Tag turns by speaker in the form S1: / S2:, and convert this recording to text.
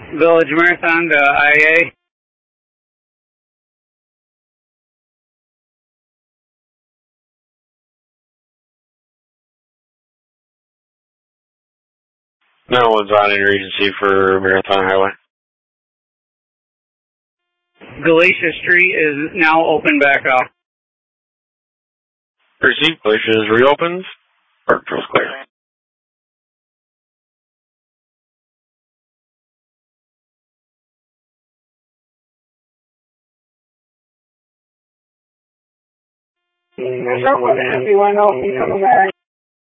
S1: Village Marathon to IA.
S2: No one's on Interagency for Marathon Highway.
S1: Glacier Street is now open back up.
S2: Received. Glacier is reopened. Park Patrol's clear.
S3: There's no one. If you want to open, come back.